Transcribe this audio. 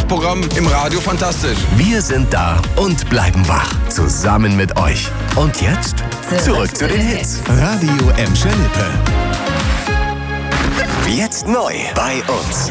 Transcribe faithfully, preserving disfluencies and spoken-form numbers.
Wachprogramm im Radio fantastisch. Wir sind da und bleiben wach. Zusammen mit euch. Und jetzt zurück zu den Hits. Radio Emscher Lippe. Jetzt neu bei uns.